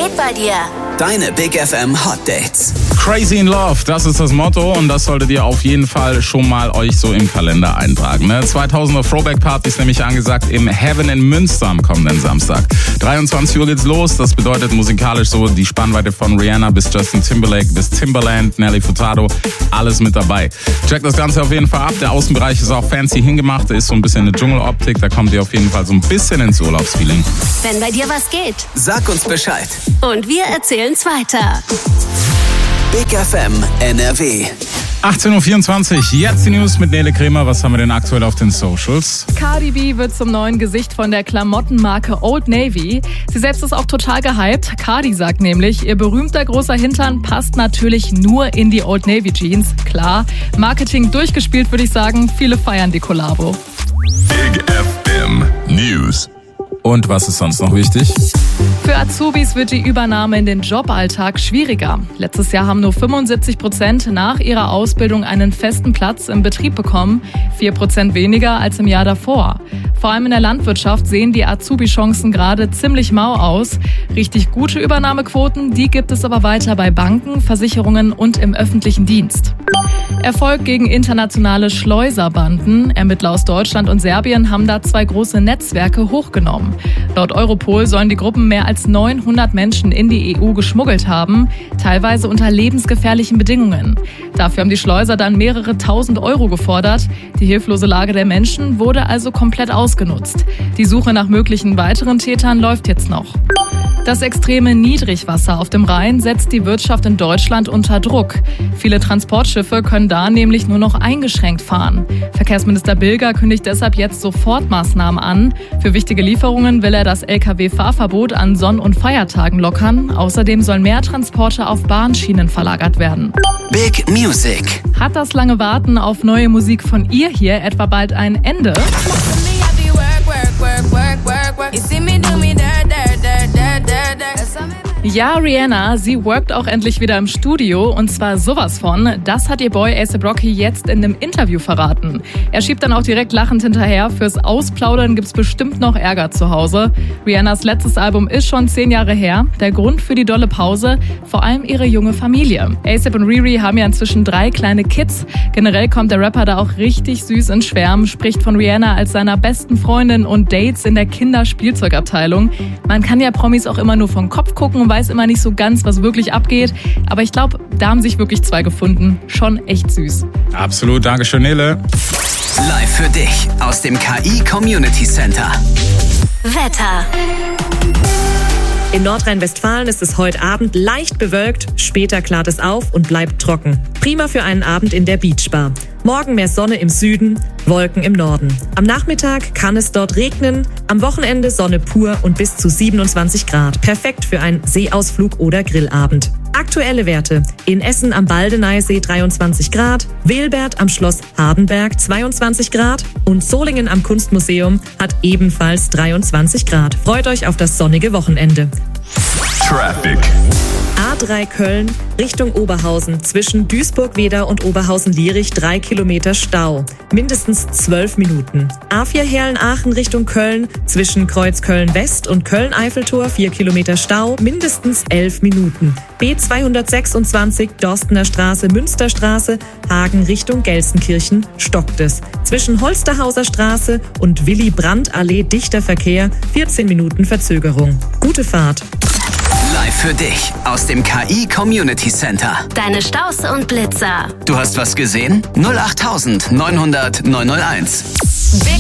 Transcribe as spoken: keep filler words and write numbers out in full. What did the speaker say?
geht bei dir? Deine Big F M Hot Dates. Crazy in Love, das ist das Motto und das solltet ihr auf jeden Fall schon mal euch so im Kalender eintragen. Ne? zweitausender Throwback Party ist nämlich angesagt im Heaven in Münster am kommenden Samstag. dreiundzwanzig Uhr geht's los, das bedeutet musikalisch so die Spannweite von Rihanna bis Justin Timberlake bis Timbaland, Nelly Furtado, alles mit dabei. Checkt das Ganze auf jeden Fall ab, der Außenbereich ist auch fancy hingemacht, ist so ein bisschen eine Dschungeloptik, da kommt ihr auf jeden Fall so ein bisschen ins Urlaubsfeeling. Wenn bei dir was geht. Sag uns Bescheid. Und wir erzählen's weiter. Big F M N R W. achtzehn Uhr vierundzwanzig, jetzt die News mit Nele Kremer. Was haben wir denn aktuell auf den Socials? Cardi B wird zum neuen Gesicht von der Klamottenmarke Old Navy. Sie selbst ist auch total gehypt. Cardi sagt nämlich, ihr berühmter großer Hintern passt natürlich nur in die Old Navy Jeans. Klar, Marketing durchgespielt, würde ich sagen. Viele feiern die Kollabo. Big F M News. Und was ist sonst noch wichtig? Für Azubis wird die Übernahme in den Joballtag schwieriger. Letztes Jahr haben nur fünfundsiebzig Prozent nach ihrer Ausbildung einen festen Platz im Betrieb bekommen, vier Prozent weniger als im Jahr davor. Vor allem in der Landwirtschaft sehen die Azubi-Chancen gerade ziemlich mau aus. Richtig gute Übernahmequoten, die gibt es aber weiter bei Banken, Versicherungen und im öffentlichen Dienst. Erfolg gegen internationale Schleuserbanden. Ermittler aus Deutschland und Serbien haben da zwei große Netzwerke hochgenommen. Laut Europol sollen die Gruppen mehr als neunhundert Menschen in die E U geschmuggelt haben, teilweise unter lebensgefährlichen Bedingungen. Dafür haben die Schleuser dann mehrere tausend Euro gefordert. Die hilflose Lage der Menschen wurde also komplett ausgenutzt. Die Suche nach möglichen weiteren Tätern läuft jetzt noch. Das extreme Niedrigwasser auf dem Rhein setzt die Wirtschaft in Deutschland unter Druck. Viele Transportschiffe können da nämlich nur noch eingeschränkt fahren. Verkehrsminister Bilger kündigt deshalb jetzt Sofortmaßnahmen an. Für wichtige Lieferungen will er das L K W-Fahrverbot an Sonn- und Feiertagen lockern. Außerdem sollen mehr Transporte auf Bahnschienen verlagert werden. Big Music. Hat das lange Warten auf neue Musik von ihr hier etwa bald ein Ende? Ja, Rihanna, sie workt auch endlich wieder im Studio und zwar sowas von. Das hat ihr Boy A$AP Rocky jetzt in einem Interview verraten. Er schiebt dann auch direkt lachend hinterher. Fürs Ausplaudern gibt's bestimmt noch Ärger zu Hause. Rihannas letztes Album ist schon zehn Jahre her. Der Grund für die dolle Pause? Vor allem ihre junge Familie. A$AP und Riri haben ja inzwischen drei kleine Kids. Generell kommt der Rapper da auch richtig süß ins Schwärmen, spricht von Rihanna als seiner besten Freundin und Dates in der Kinderspielzeugabteilung. Man kann ja Promis auch immer nur vom Kopf gucken und weiß immer nicht so ganz, was wirklich abgeht. Aber ich glaube, da haben sich wirklich zwei gefunden. Schon echt süß. Absolut, Dankeschön, Nele. Live für dich aus dem K I Community Center. Wetter. In Nordrhein-Westfalen ist es heute Abend leicht bewölkt, später klart es auf und bleibt trocken. Prima für einen Abend in der Beachbar. Morgen mehr Sonne im Süden, Wolken im Norden. Am Nachmittag kann es dort regnen, am Wochenende Sonne pur und bis zu siebenundzwanzig Grad. Perfekt für einen Seeausflug oder Grillabend. Aktuelle Werte: in Essen am Baldeneysee dreiundzwanzig Grad, Wilbert am Schloss Hardenberg zweiundzwanzig Grad und Solingen am Kunstmuseum hat ebenfalls dreiundzwanzig Grad. Freut euch auf das sonnige Wochenende. Traffic. A drei Köln Richtung Oberhausen. Zwischen Duisburg-Wedau und Oberhausen-Lierich drei Kilometer Stau. Mindestens zwölf Minuten. A vier Herlen-Aachen Richtung Köln. Zwischen Kreuzköln-West und Köln-Eiffeltor vier Kilometer Stau. Mindestens elf Minuten. B zweihundertsechsundzwanzig Dorstener Straße, Münsterstraße. Hagen Richtung Gelsenkirchen stockt es. Zwischen Holsterhauser Straße und Willy-Brandt-Allee dichter Verkehr. vierzehn Minuten Verzögerung. Gute Fahrt. Live für dich aus dem K I Community Center. Deine Staus und Blitzer. Du hast was gesehen? null acht neunhundert neunhunderteins. Big